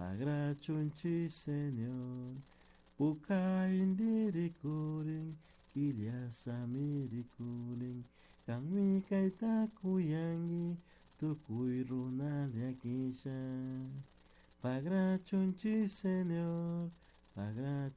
pagrachunchi Señor, bukain diri kuring, kilyasa miri kuling, kang mi kay takuyangi, tukuy runal yakisha. Pagrachunchi Señor,